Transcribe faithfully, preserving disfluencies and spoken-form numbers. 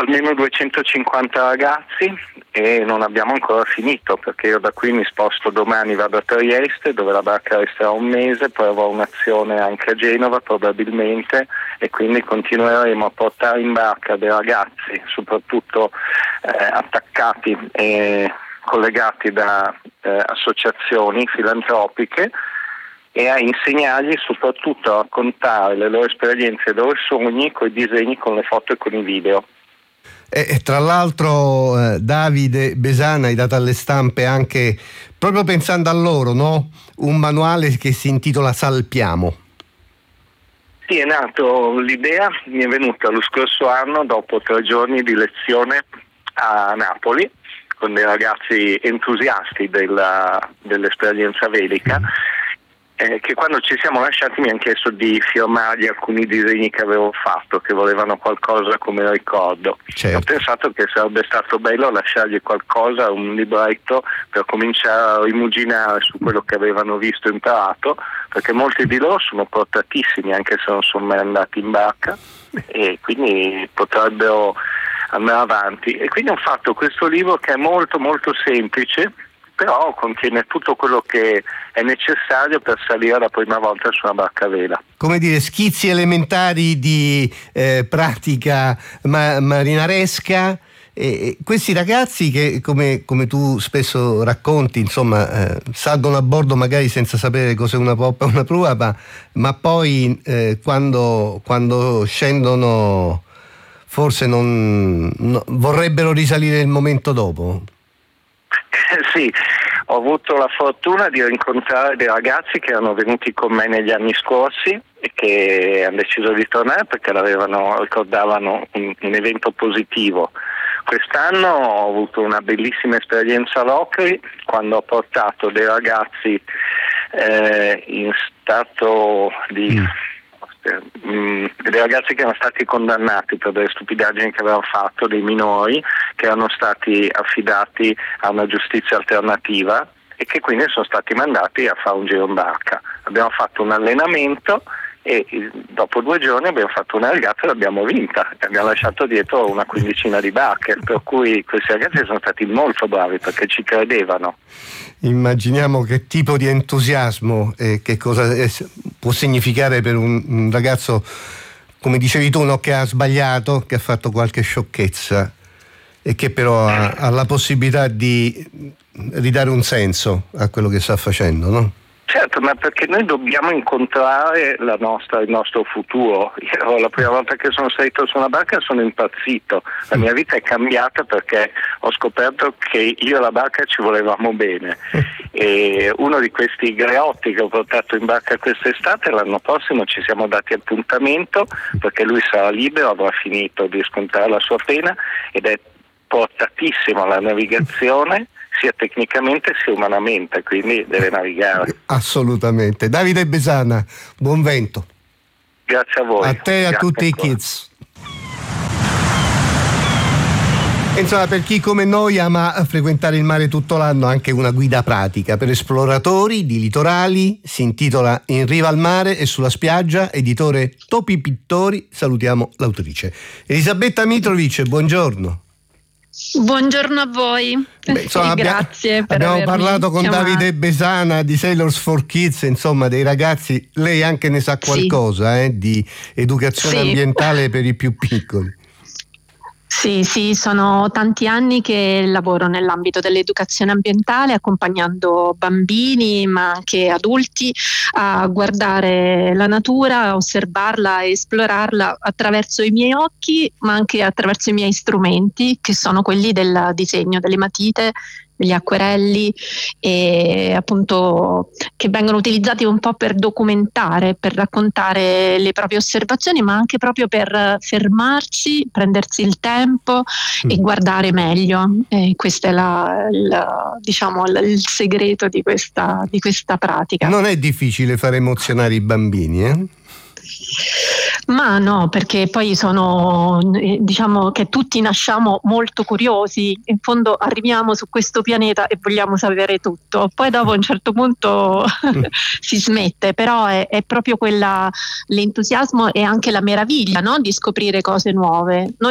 almeno duecentocinquanta ragazzi e non abbiamo ancora finito, perché io da qui mi sposto domani, vado a Trieste dove la barca resterà un mese, poi avrò un'azione anche a Genova probabilmente, e quindi continueremo a portare in barca dei ragazzi, soprattutto eh, attaccati e collegati da eh, associazioni filantropiche, e a insegnargli soprattutto a raccontare le loro esperienze e i loro sogni con i disegni, con le foto e con i video. E, e tra l'altro eh, Davide Besana hai dato alle stampe anche, proprio pensando a loro, no? Un manuale che si intitola Salpiamo. Sì, è nato, l'idea mi è venuta lo scorso anno dopo tre giorni di lezione a Napoli con dei ragazzi entusiasti della, dell'esperienza vedica. Mm. Eh, che quando ci siamo lasciati mi hanno chiesto di firmargli alcuni disegni che avevo fatto, che volevano qualcosa come ricordo. Certo. Ho pensato che sarebbe stato bello lasciargli qualcosa, un libretto, per cominciare a rimuginare su quello che avevano visto e imparato, perché molti di loro sono portatissimi anche se non sono mai andati in barca e quindi potrebbero andare avanti. E quindi ho fatto questo libro che è molto molto semplice, però contiene tutto quello che è necessario per salire la prima volta su una barca a vela. Come dire, schizzi elementari di eh, pratica ma- marinaresca. E questi ragazzi che, come, come tu spesso racconti, insomma, eh, salgono a bordo magari senza sapere cos'è una poppa o una prua, ma, ma poi eh, quando, quando scendono forse non, no, vorrebbero risalire il momento dopo. Sì, ho avuto la fortuna di incontrare dei ragazzi che erano venuti con me negli anni scorsi e che hanno deciso di tornare perché l'avevano, ricordavano un, un evento positivo. Quest'anno ho avuto una bellissima esperienza a Locri quando ho portato dei ragazzi eh, in stato di... Mm. Mm, dei ragazzi che erano stati condannati per delle stupidaggini che avevano fatto, dei minori che erano stati affidati a una giustizia alternativa e che quindi sono stati mandati a fare un giro in barca. Abbiamo fatto un allenamento e dopo due giorni abbiamo fatto una regata e l'abbiamo vinta e abbiamo lasciato dietro una quindicina di barche, per cui questi ragazzi sono stati molto bravi perché ci credevano. Immaginiamo che tipo di entusiasmo e che cosa è, può significare per un, un ragazzo, come dicevi tu, no, che ha sbagliato, che ha fatto qualche sciocchezza e che però ha, ha la possibilità di ridare un senso a quello che sta facendo, no? Certo, ma perché noi dobbiamo incontrare la nostra, il nostro futuro. Io la prima volta che sono salito su una barca sono impazzito, la mia vita è cambiata perché ho scoperto che io e la barca ci volevamo bene e uno di questi greotti che ho portato in barca quest'estate, l'anno prossimo ci siamo dati appuntamento perché lui sarà libero, avrà finito di scontare la sua pena ed è portatissimo alla navigazione sia tecnicamente sia umanamente, quindi deve navigare. Assolutamente. Davide Besana, buon vento. Grazie a voi. A te e a tutti ancora. I kids. Insomma, per chi come noi ama frequentare il mare tutto l'anno, anche una guida pratica per esploratori di litorali, si intitola In riva al mare e sulla spiaggia, editore Topi Pittori. Salutiamo l'autrice. Elisabetta Mitrovic, buongiorno. Buongiorno a voi. Beh, insomma, grazie abbia, per abbiamo avermi parlato con chiamato. Davide Besana di Sailors for Kids, insomma dei ragazzi, lei anche ne sa qualcosa, sì. eh, di educazione sì. ambientale per i più piccoli. Sì, sì, sono tanti anni che lavoro nell'ambito dell'educazione ambientale accompagnando bambini ma anche adulti a guardare la natura, a osservarla e esplorarla attraverso i miei occhi ma anche attraverso i miei strumenti che sono quelli del disegno, delle matite, degli acquerelli e appunto che vengono utilizzati un po' per documentare, per raccontare le proprie osservazioni ma anche proprio per fermarci, prendersi il tempo mm. e guardare meglio. E questo è la, la, diciamo, il, il segreto di questa, di questa pratica. Non è difficile far emozionare i bambini, eh? Ma no, perché poi sono, diciamo che tutti nasciamo molto curiosi, in fondo arriviamo su questo pianeta e vogliamo sapere tutto, poi dopo a un certo punto si smette, però è, è proprio quella, l'entusiasmo e anche la meraviglia, no? Di scoprire cose nuove. Noi